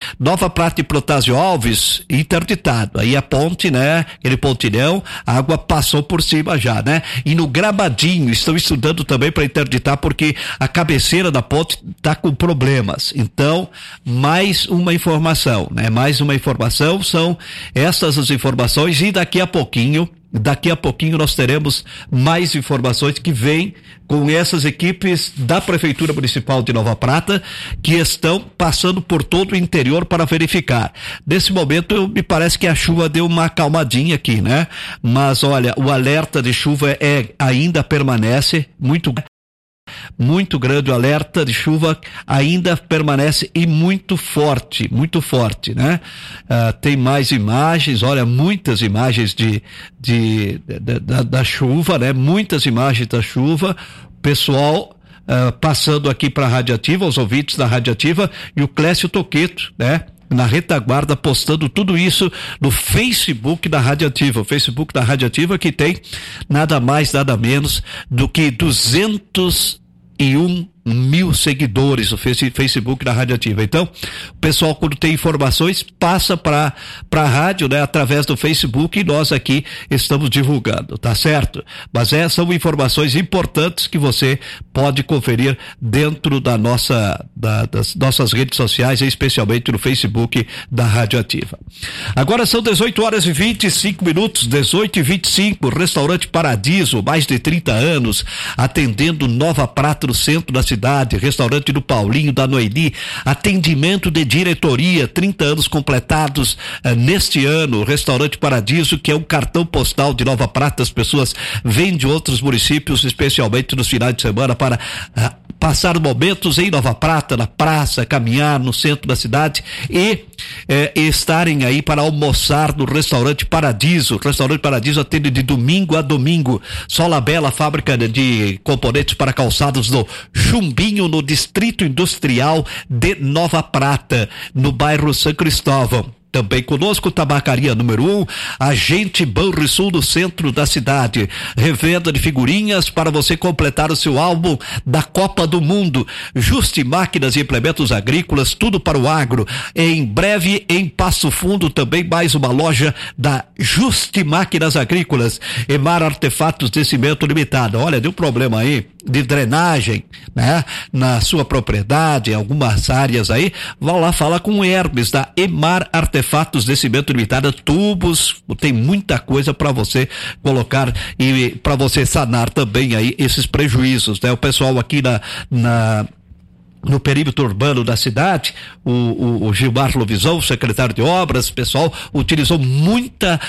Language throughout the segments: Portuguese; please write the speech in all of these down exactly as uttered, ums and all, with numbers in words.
Nova Prata e Protásio Alves, interditado. Aí a ponte, né? Aquele pontilhão, a água passou por cima já, né? E no Gravadinho, estão estudando também para interditar porque a cabeceira da ponte está com problemas. Então, mais uma informação, né? Mais uma informação, são essas as informações e daqui a pouquinho Daqui a pouquinho nós teremos mais informações que vêm com essas equipes da Prefeitura Municipal de Nova Prata que estão passando por todo o interior para verificar. Nesse momento me parece que a chuva deu uma acalmadinha aqui, né? Mas olha, o alerta de chuva é, ainda permanece muito muito grande, o alerta de chuva ainda permanece e muito forte, muito forte, né? Ah, tem mais imagens, olha, muitas imagens de, de, de da, da chuva, né? Muitas imagens da chuva, pessoal ah, passando aqui para a Radiativa, os ouvintes da Radiativa e o Clécio Toqueto, né? Na retaguarda, postando tudo isso no Facebook da Radiativa, o Facebook da Radiativa que tem nada mais, nada menos do que duzentos e um mil seguidores no Facebook da Radiativa. Então, o pessoal, quando tem informações, passa para para a rádio, né, através do Facebook, e nós aqui estamos divulgando, tá certo? Mas essas são informações importantes que você pode conferir dentro da nossa da, das nossas redes sociais, especialmente no Facebook da Radiativa. Agora são dezoito horas e vinte e cinco minutos, dezoito e vinte e cinco. Restaurante Paradiso, mais de trinta anos, atendendo Nova Prata, no centro da cidade. Restaurante do Paulinho, da Noeli, atendimento de diretoria, trinta anos completados uh, neste ano. Restaurante Paradiso, que é um cartão postal de Nova Prata, as pessoas vêm de outros municípios, especialmente nos finais de semana, para uh, passar momentos em Nova Prata, na praça, caminhar no centro da cidade e eh, estarem aí para almoçar no Restaurante Paradiso. O Restaurante Paradiso atende de domingo a domingo. Sola Bela, fábrica de componentes para calçados do Chumbinho, no Distrito Industrial de Nova Prata, no bairro São Cristóvão. Também conosco, Tabacaria número um, Agente Banrisul, no centro da cidade. Revenda de figurinhas para você completar o seu álbum da Copa do Mundo. Juste Máquinas e Implementos Agrícolas, tudo para o agro. Em breve, em Passo Fundo, também mais uma loja da Juste Máquinas Agrícolas. Emar Artefatos de Cimento Limitada. Olha, deu problema aí de drenagem, né? Na sua propriedade, em algumas áreas aí. Vá lá falar com o Hermes, da Emar Artefatos Artefatos de Cimento Limitada, tubos, tem muita coisa para você colocar e para você sanar também aí esses prejuízos, né? O pessoal aqui na, na no perímetro urbano da cidade, o, o, o Gilmar Lovisão, secretário de obras, o pessoal utilizou muita,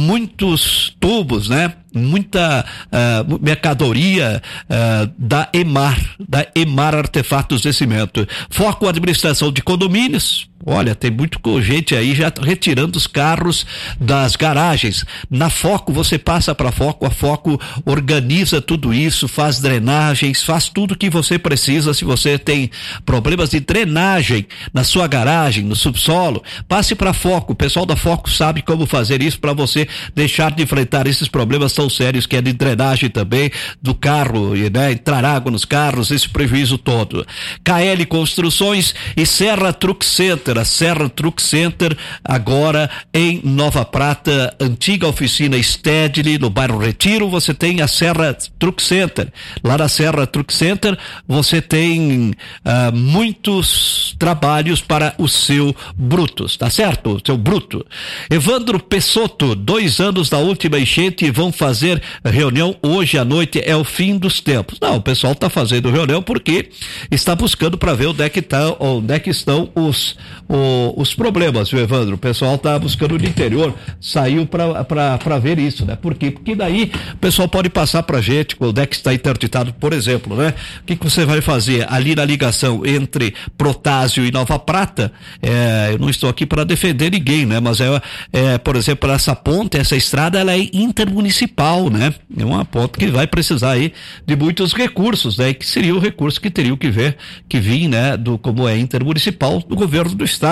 muitos tubos, né? Muita uh, mercadoria uh, da Emar, da Emar Artefatos de Cimento. Foco Administração de Condomínios. Olha, tem muito gente aí já retirando os carros das garagens. Na Foco, você passa para Foco, a Foco organiza tudo isso, faz drenagens, faz tudo que você precisa. Se você tem problemas de drenagem na sua garagem, no subsolo, passe para Foco. O pessoal da Foco sabe como fazer isso para você deixar de enfrentar esses problemas tão sérios que é de drenagem também do carro, né? Entrar água nos carros, esse prejuízo todo. K L Construções e Serra Truck Center. A Serra Truck Center agora em Nova Prata, antiga oficina Stedley, no bairro Retiro, você tem a Serra Truck Center. Lá na Serra Truck Center você tem uh, muitos trabalhos para o seu Brutus, tá certo? O seu bruto. Evandro Pessotto, dois anos da última enchente e vão fazer reunião hoje à noite, é o fim dos tempos. Não, o pessoal está fazendo reunião porque está buscando para ver onde é que tá, onde é que estão os O, os problemas, viu, Evandro? O pessoal tá buscando no interior, saiu para ver isso, né? Por quê? Porque daí o pessoal pode passar pra gente quando é que está interditado, por exemplo, né? O que, que você vai fazer ali na ligação entre Protásio e Nova Prata? É, eu não estou aqui para defender ninguém, né? Mas é, é, por exemplo, essa ponte, essa estrada, ela é intermunicipal, né? É uma ponte que vai precisar aí de muitos recursos, né? Que seria o recurso que teriam que ver, que vir, né? Do, como é intermunicipal, do governo do estado.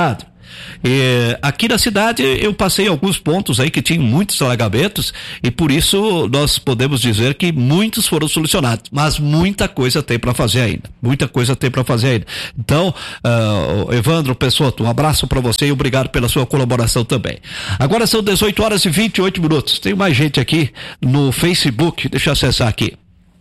E, aqui na cidade eu passei alguns pontos aí que tinham muitos alagamentos e por isso nós podemos dizer que muitos foram solucionados, mas muita coisa tem para fazer ainda, muita coisa tem para fazer ainda. Então, uh, Evandro Pessotto, um abraço para você e obrigado pela sua colaboração também. Agora são dezoito horas e vinte e oito minutos. Tem mais gente aqui no Facebook, deixa eu acessar aqui.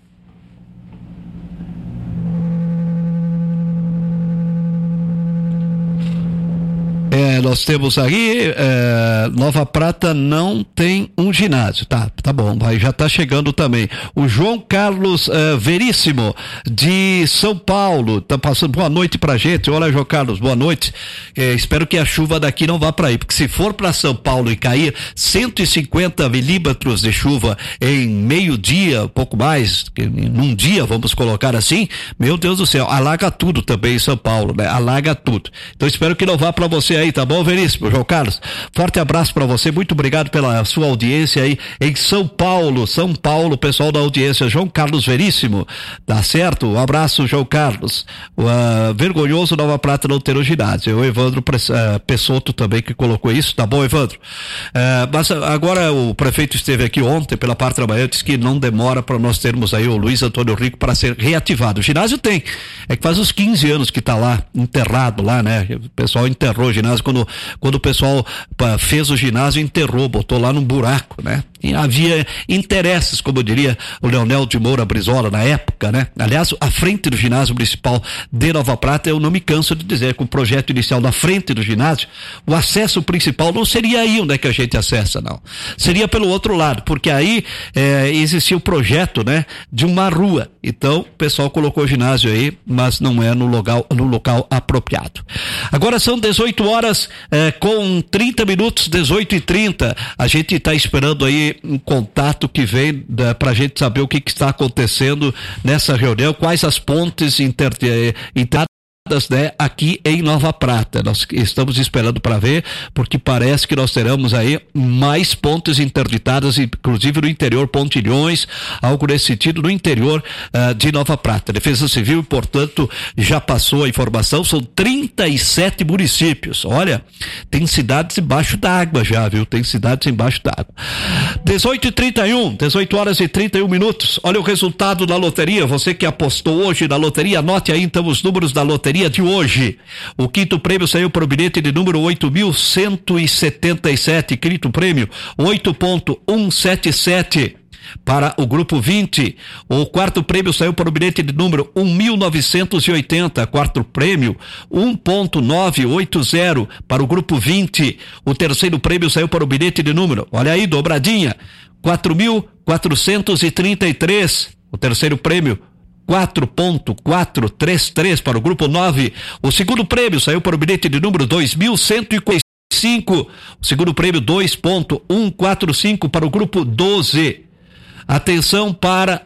É, nós temos aí, é, Nova Prata não tem um ginásio, tá, tá bom, aí já tá chegando também. O João Carlos é, Veríssimo, de São Paulo, tá passando boa noite pra gente. Olha, João Carlos, boa noite. É, espero que a chuva daqui não vá pra aí, porque se for pra São Paulo e cair cento e cinquenta milímetros de chuva em meio dia, um pouco mais, num dia, vamos colocar assim, meu Deus do céu, alaga tudo também em São Paulo, né? Alaga tudo. Então espero que não vá pra você aí, tá bom, Veríssimo? João Carlos, forte abraço para você, muito obrigado pela sua audiência aí em São Paulo, São Paulo, pessoal da audiência, João Carlos Veríssimo, tá certo? Um abraço, João Carlos. Uh, vergonhoso Nova Prata não ter o ginásio, o Evandro uh, Pessotto também que colocou isso, tá bom, Evandro? Uh, mas agora o prefeito esteve aqui ontem pela parte da manhã, disse que não demora para nós termos aí o Luiz Antônio Rico para ser reativado. O ginásio tem, é que faz uns quinze anos que tá lá, enterrado lá, né? O pessoal enterrou o ginásio quando, quando o pessoal pá, fez o ginásio, enterrou, botou lá num buraco, né? E havia interesses, como diria o Leonel de Moura Brizola na época, né? Aliás, a frente do ginásio municipal de Nova Prata, eu não me canso de dizer que o projeto inicial na frente do ginásio, o acesso principal não seria aí onde é que a gente acessa, não. Seria pelo outro lado, porque aí é, existia o projeto, né? De uma rua. Então, o pessoal colocou o ginásio aí, mas não é no local, no local apropriado. Agora são dezoito horas eh, com trinta minutos, dezoito e trinta. A gente está esperando aí um contato que vem da, pra gente saber o que, que está acontecendo nessa reunião, quais as pontes inter, inter né, aqui em Nova Prata. Nós estamos esperando para ver, porque parece que nós teremos aí mais pontes interditadas, inclusive no interior, pontilhões, algo nesse sentido, no interior uh, de Nova Prata. Defesa Civil, portanto, já passou a informação, são trinta e sete municípios. Olha, tem cidades embaixo d'água já, viu? Tem cidades embaixo d'água. dezoito e trinta e um, dezoito horas e trinta e um minutos. Olha o resultado da loteria. Você que apostou hoje na loteria, anote aí então os números da loteria de hoje. O quinto prêmio saiu para o bilhete de número oito mil cento e setenta e sete, quinto prêmio oito ponto cento e setenta e sete. Para o grupo vinte, o quarto prêmio saiu para o bilhete de número um mil novecentos e oitenta, quarto prêmio um ponto novecentos e oitenta para o grupo vinte. O terceiro prêmio saiu para o bilhete de número, olha aí, dobradinha, quatro mil quatrocentos e trinta e três. O terceiro prêmio quatro ponto quatrocentos e trinta e três para o grupo nove. O segundo prêmio saiu para o bilhete de número dois mil cento e quarenta e cinco. O segundo prêmio dois ponto cento e quarenta e cinco para o grupo doze. Atenção para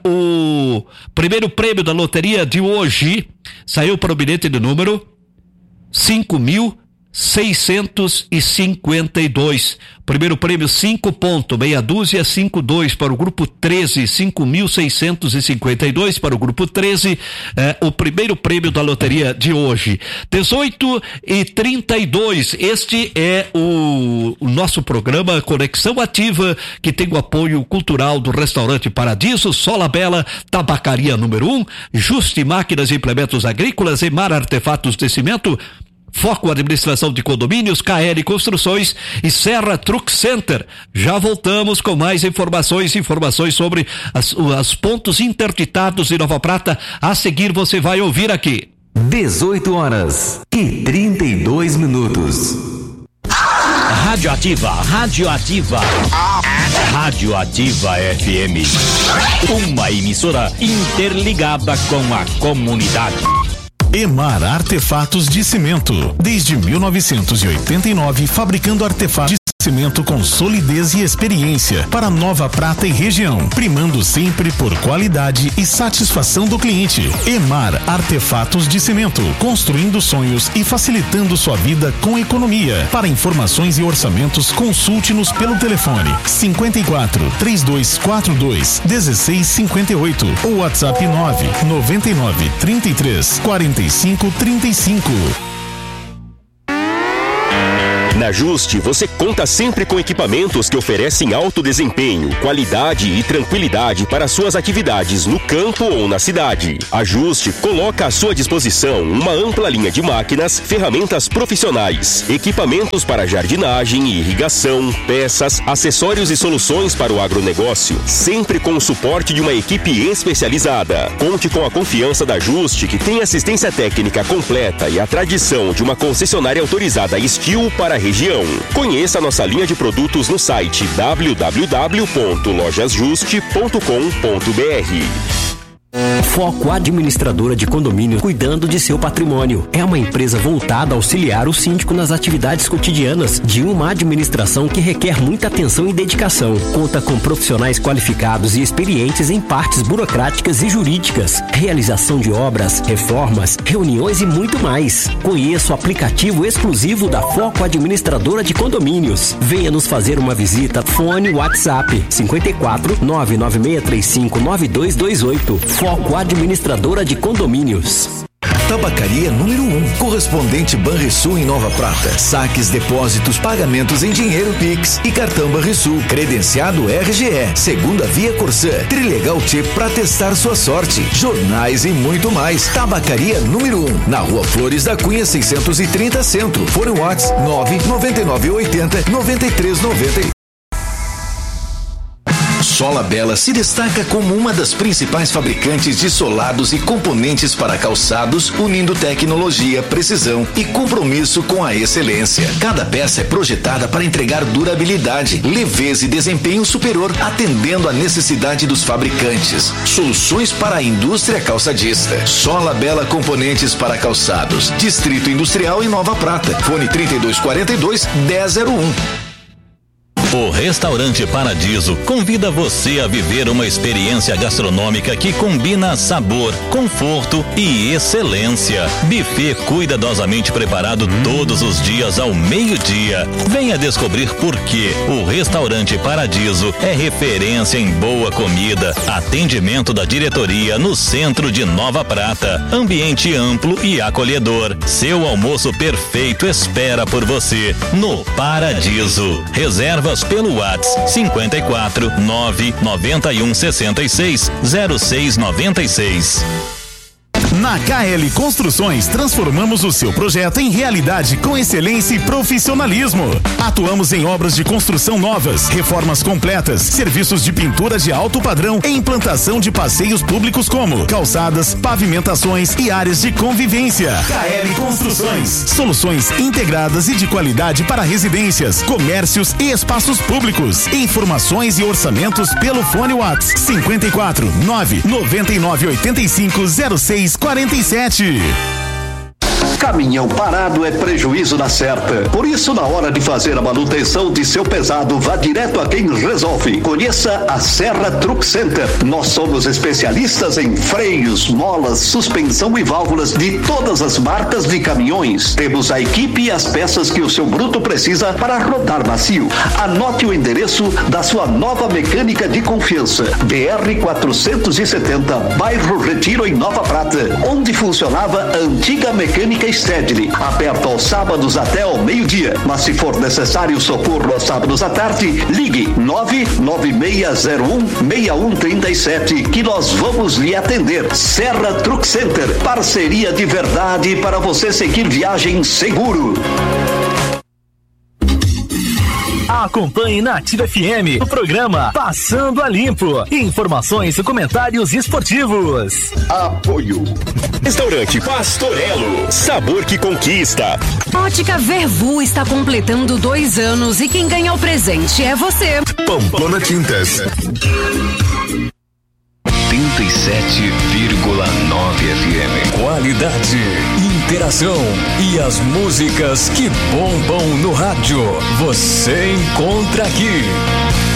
o primeiro prêmio da loteria de hoje. Saiu para o bilhete de número cinco mil seiscentos e cinquenta e dois. Primeiro prêmio cinco ponto meia dúzia cinco dois para o grupo treze, cinco mil seiscentos e cinquenta e dois para o grupo treze, é, o primeiro prêmio da loteria de hoje. dezoito e trinta e dois. Este é o, o nosso programa Conexão Ativa, que tem o apoio cultural do Restaurante Paradiso, Sola Bela, Tabacaria número um, Juste Máquinas e Implementos Agrícolas, Emar Artefatos de Cimento, Foco Administração de Condomínios, K L Construções e Serra Truck Center. Já voltamos com mais informações, informações sobre as, os pontos interditados de Nova Prata. A seguir você vai ouvir aqui. dezoito horas e trinta e dois minutos. Radioativa, Radioativa. Radioativa F M. Uma emissora interligada com a comunidade. Emar Artefatos de Cimento. Desde mil novecentos e oitenta e nove, fabricando artefatos de cimento com solidez e experiência para Nova Prata e região, primando sempre por qualidade e satisfação do cliente. Emar Artefatos de Cimento, construindo sonhos e facilitando sua vida com economia. Para informações e orçamentos, consulte-nos pelo telefone cinquenta e quatro, trinta e dois quarenta e dois, dezesseis cinquenta e oito ou WhatsApp nove noventa e nove, trinta e três, quarenta e cinco, trinta e cinco. Na Juste, você conta sempre com equipamentos que oferecem alto desempenho, qualidade e tranquilidade para suas atividades no campo ou na cidade. A Juste coloca à sua disposição uma ampla linha de máquinas, ferramentas profissionais, equipamentos para jardinagem e irrigação, peças, acessórios e soluções para o agronegócio, sempre com o suporte de uma equipe especializada. Conte com a confiança da Juste, que tem assistência técnica completa e a tradição de uma concessionária autorizada Estil para a região. Conheça a nossa linha de produtos no site w w w ponto lojas juste ponto com ponto b r. Foco Administradora de Condomínios, cuidando de seu patrimônio. É uma empresa voltada a auxiliar o síndico nas atividades cotidianas de uma administração que requer muita atenção e dedicação. Conta com profissionais qualificados e experientes em partes burocráticas e jurídicas, realização de obras, reformas, reuniões e muito mais. Conheça o aplicativo exclusivo da Foco Administradora de Condomínios. Venha nos fazer uma visita. Fone WhatsApp cinco quatro nove nove seis três cinco nove dois dois oito. Foco Administradora de Condomínios. Tabacaria número um, correspondente Banrisul em Nova Prata. Saques, depósitos, pagamentos em dinheiro Pix e cartão Banrisul. Credenciado R G E, segunda via Corsã, Trilegal T para testar sua sorte. Jornais e muito mais. Tabacaria número um, na Rua Flores da Cunha seiscentos e trinta Centro. Fone WhatsApp nove nove nove oito zero nove três nove zero. Sola Bela se destaca como uma das principais fabricantes de solados e componentes para calçados, unindo tecnologia, precisão e compromisso com a excelência. Cada peça é projetada para entregar durabilidade, leveza e desempenho superior, atendendo à necessidade dos fabricantes. Soluções para a indústria calçadista. Sola Bela Componentes para Calçados. Distrito Industrial em Nova Prata. Fone trinta e dois quarenta e dois, dez zero um. O Restaurante Paradiso convida você a viver uma experiência gastronômica que combina sabor, conforto e excelência. Buffet cuidadosamente preparado todos os dias ao meio-dia. Venha descobrir por que o Restaurante Paradiso é referência em boa comida, atendimento da diretoria no centro de Nova Prata, ambiente amplo e acolhedor. Seu almoço perfeito espera por você no Paradiso. Reservas pelo WhatsApp cinco quatro nove nove um seis seis zero seis nove seis. Na K L Construções, transformamos o seu projeto em realidade com excelência e profissionalismo. Atuamos em obras de construção novas, reformas completas, serviços de pintura de alto padrão e implantação de passeios públicos como calçadas, pavimentações e áreas de convivência. K L Construções, soluções integradas e de qualidade para residências, comércios e espaços públicos. Informações e orçamentos pelo fone WhatsApp cinco quatro nove nove nove oito cinco zero seis quarenta e sete. Caminhão parado é prejuízo na certa. Por isso, na hora de fazer a manutenção de seu pesado, vá direto a quem resolve. Conheça a Serra Truck Center. Nós somos especialistas em freios, molas, suspensão e válvulas de todas as marcas de caminhões. Temos a equipe e as peças que o seu bruto precisa para rodar macio. Anote o endereço da sua nova mecânica de confiança. B R quatrocentos e setenta, bairro Retiro, em Nova Prata, onde funcionava a antiga mecânica Stedley, aberto aos sábados até ao meio-dia. Mas se for necessário socorro aos sábados à tarde, ligue nove nove seis zero um seis um três sete que nós vamos lhe atender. Serra Truck Center, parceria de verdade para você seguir viagem seguro. Acompanhe na Ativa F M o programa Passando a Limpo. Informações e comentários esportivos. Apoio. Restaurante Pastorello, sabor que conquista. Ótica Vervu está completando dois anos e quem ganha o presente é você. Pamplona Tintas. oitenta e sete vírgula nove F M. Qualidade, interação e as músicas que bombam no rádio. Você encontra aqui.